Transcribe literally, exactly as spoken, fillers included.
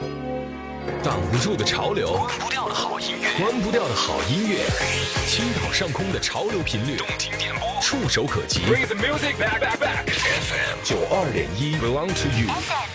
挡不住的潮流， 关不掉的好音乐， 关不掉的好音乐，青岛上空的潮流频率， 动听点播， 触手可及。 Bring the music back, back, back. F M 九二点一 belong to you。 F M